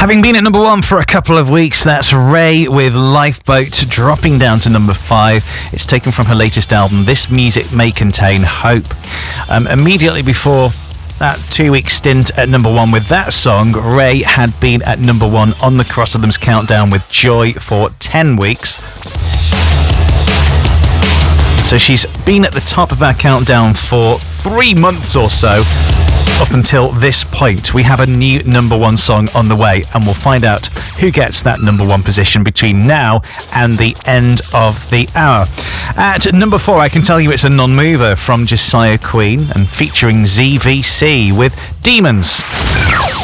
Having been at number 1 for a couple of weeks, that's Ray with Lifeboat, dropping down to number 5. It's taken from her latest album, This Music May Contain Hope. Immediately before that 2-week stint at number 1 with that song, Ray had been at number 1 on the Cross Rhythms Countdown with Joy for 10 weeks. So she's been at the top of our countdown for 3 months or so. Up until this point, we have a new number 1 song on the way, and we'll find out who gets that number 1 position between now and the end of the hour. At number 4, I can tell you it's a non-mover from Josiah Queen and featuring ZVC with Demons.